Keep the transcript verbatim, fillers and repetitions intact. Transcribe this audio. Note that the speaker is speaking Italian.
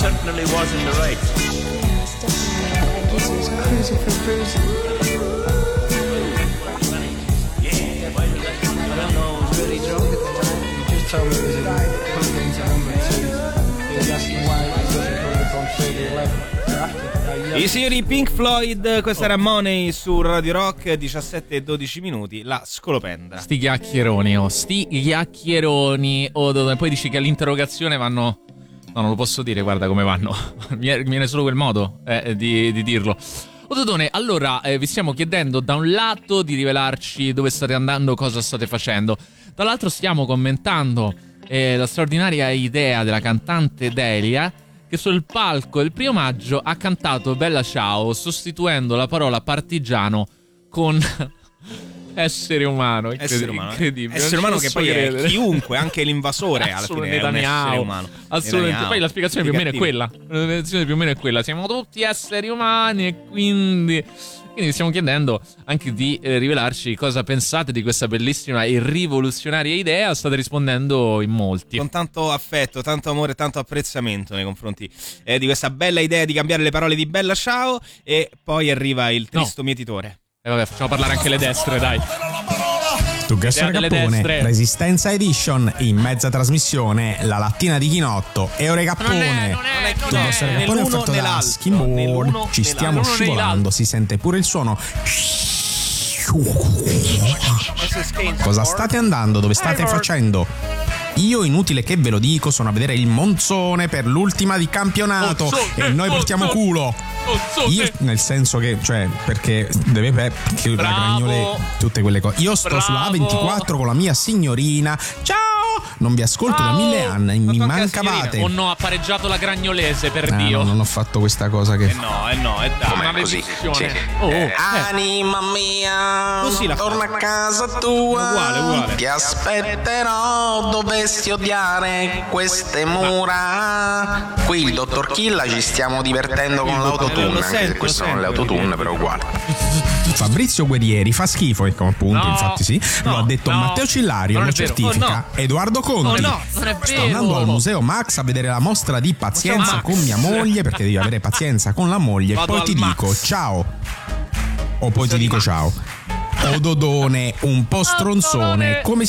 certainly was in the right. Yes, definitely. That gives us cruising for bruising. Yeah, why did I? I don't know. I was really drunk at the time. You just told me it was a plug into number two. He was asking why it doesn't come up on thirty eleven. I signori Pink Floyd, questa era Money su Radio Rock, diciassette e dodici minuti, la scolopenda. Sti chiacchieroni, oh, sti chiacchieroni. Oh, poi dici che all'interrogazione vanno... No, non lo posso dire, guarda come vanno. Mi viene solo quel modo eh, di, di dirlo. Oh Dodone, allora eh, vi stiamo chiedendo da un lato di rivelarci dove state andando, cosa state facendo. Dall'altro stiamo commentando eh, la straordinaria idea della cantante Delia, che sul palco del primo maggio ha cantato Bella Ciao sostituendo la parola partigiano con essere umano. Essere umano, incredibile. essere umano che poi credere. È chiunque, anche l'invasore alla fine è un essere umano. Assolutamente. Poi la spiegazione più o meno è quella. La spiegazione più o meno è quella. Siamo tutti esseri umani e quindi... Quindi stiamo chiedendo anche di eh, rivelarci cosa pensate di questa bellissima e rivoluzionaria idea. State rispondendo in molti. Con tanto affetto, tanto amore, tanto apprezzamento nei confronti eh, di questa bella idea di cambiare le parole di Bella Ciao. E poi arriva il tristo no. mietitore. E eh vabbè, facciamo parlare anche le destre, dai. Tuggesso Cappone, Resistenza Edition, in mezza trasmissione, la lattina di Chinotto e Ore Cappone. Tuggesso Cappone è fatto da skimboard, ci stiamo scivolando, si sente pure il suono. Cosa state andando? Dove state facendo? Io, inutile che ve lo dico, sono a vedere il Monzone per l'ultima di campionato e noi portiamo culo. Io, nel senso che, cioè, perché deve perché la Gragnole, tutte quelle cose. Io sto Bravo. sulla A ventiquattro con la mia signorina. Ciao! Non vi ascolto Ciao. da mille anni, mi mancavate. O no, ha pareggiato la Gragnolese, per ah, Dio. No, non ho fatto questa cosa che. Eh no, eh no, è da una così. Sì. Oh, eh. eh. Anima mia, così la torna a casa tua. Uguale, uguale. Ti aspetterò, dovessi odiare queste mura. Qui il dottor Killa ci stiamo divertendo con l'autotune. Anche se questo non è l'autotune, però uguale. Fabrizio Guerrieri fa schifo, ecco appunto, no, infatti sì. no, Lo ha detto no, Matteo Cillario, lo certifica. Oh, no. Edoardo Conti. Oh, no, non è vero. Sto andando al Museo Max a vedere la mostra di Pazienza con mia moglie, perché devi avere pazienza con la moglie. Vado poi ti Max. dico ciao. O poi ti dico ciao. O Dodone, un po' stronzone, come